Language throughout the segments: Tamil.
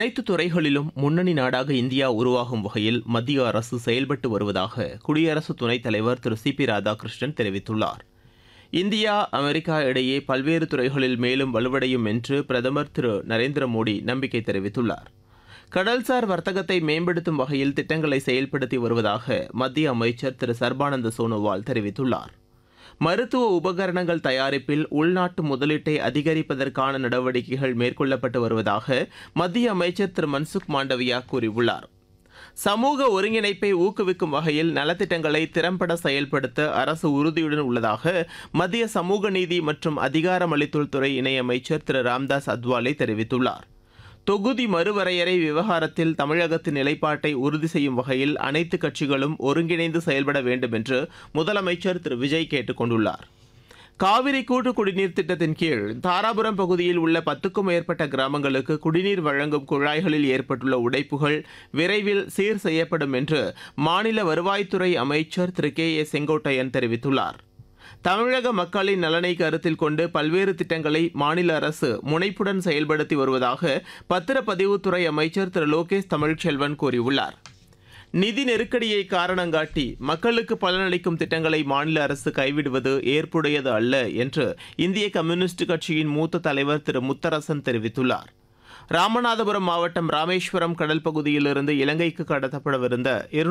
அனைத்து துறைகளிலும் முன்னணி நாடாக இந்தியா உருவாகும் வகையில் மத்திய அரசு செயல்பட்டு வருவதாக குடியரசு துணைத் தலைவர் திரு சி பி ராதாகிருஷ்ணன் தெரிவித்துள்ளார். இந்தியா அமெரிக்கா இடையே பல்வேறு துறைகளில் மேலும் வலுவடையும் என்று பிரதமர் திரு நரேந்திர மோடி நம்பிக்கை தெரிவித்துள்ளார். கடல்சார் வர்த்தகத்தை மேம்படுத்தும் வகையில் திட்டங்களை செயல்படுத்தி வருவதாக மத்திய அமைச்சர் திரு சர்பானந்த சோனோவால் தெரிவித்துள்ளார். மருத்துவ உபகரணங்கள் தயாரிப்பில் உள்நாட்டு முதலீட்டை அதிகரிப்பதற்கான நடவடிக்கைகள் மேற்கொள்ளப்பட்டு வருவதாக மத்திய அமைச்சர் திரு மன்சுக் மாண்டவியா கூறியுள்ளார். சமூக ஒருங்கிணைப்பை ஊக்குவிக்கும் வகையில் நலத்திட்டங்களை திறம்பட செயல்படுத்த அரசு உறுதியுடன் உள்ளதாக மத்திய சமூக நீதி மற்றும் அதிகாரமளித்தல் துறை இணையமைச்சர் திரு ராம்தாஸ் அத்வாலே தெரிவித்துள்ளார். தொகுதி மறுவரையறை விவகாரத்தில் தமிழகத்தின் நிலைப்பாட்டை உறுதி செய்யும் வகையில் அனைத்து கட்சிகளும் ஒருங்கிணைந்து செயல்பட வேண்டும் என்று முதலமைச்சர் திரு விஜய் கேட்டுக் கொண்டுள்ளார். காவிரி கூட்டு குடிநீர் திட்டத்தின் கீழ் தாராபுரம் பகுதியில் உள்ள 10க்கும் மேற்பட்ட கிராமங்களுக்கு குடிநீர் வழங்கும் குழாய்களில் ஏற்பட்டுள்ள உடைப்புகள் விரைவில் சீர் செய்யப்படும் என்று மாநில வருவாய்த்துறை அமைச்சர் திரு கே ஏ செங்கோட்டையன் தெரிவித்துள்ளார். தமிழக மக்களின் நலனை கருத்தில் கொண்டு பல்வேறு திட்டங்களை மாநில அரசு முனைப்புடன் செயல்படுத்தி வருவதாக பத்திரப்பதிவுத்துறை அமைச்சர் திரு லோகேஷ் தமிழ்ச்செல்வன் கூறியுள்ளார். நிதி நெருக்கடியை காரணங்காட்டி மக்களுக்கு பலனளிக்கும் திட்டங்களை மாநில அரசு கைவிடுவது ஏற்புடையது அல்ல என்று இந்திய கம்யூனிஸ்ட் கட்சியின் மூத்த தலைவர் திரு முத்தரசன் தெரிவித்துள்ளார். ராமநாதபுரம் மாவட்டம் ராமேஸ்வரம் கடல் பகுதியிலிருந்து இலங்கைக்கு கடத்தப்படவிருந்த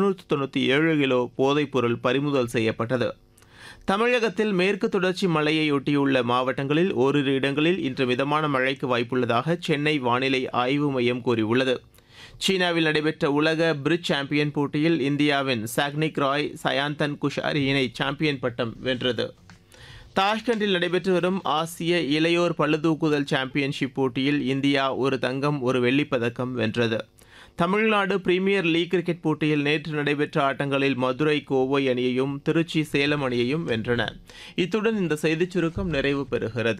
297 கிலோ போதைப்பொருள் பறிமுதல் செய்யப்பட்டது. தமிழகத்தில் மேற்கு தொடர்ச்சி மலையையொட்டியுள்ள மாவட்டங்களில் ஓரிரு இடங்களில் இன்று மிதமான மழைக்கு வாய்ப்புள்ளதாக சென்னை வானிலை ஆய்வு மையம் கூறியுள்ளது. சீனாவில் நடைபெற்ற உலக பிரிட்ஜ் சாம்பியன் போட்டியில் இந்தியாவின் சாக்னிக் ராய் சயாந்தன் குஷாரி இணை சாம்பியன் பட்டம் வென்றது. தாஷ்கண்டில் நடைபெற்று வரும் ஆசிய இளையோர் பளுதூக்குதல் சாம்பியன்ஷிப் போட்டியில் இந்தியா ஒரு தங்கம் ஒரு வெள்ளிப் பதக்கம் வென்றது. தமிழ்நாடு பிரீமியர் லீக் கிரிக்கெட் போட்டியில் நேற்று நடைபெற்ற ஆட்டங்களில் மதுரை கோவை அணியையும் திருச்சி சேலம் அணியையும் வென்றன. இத்துடன் இந்த செய்திச் சுருக்கம் நிறைவு பெறுகிறது.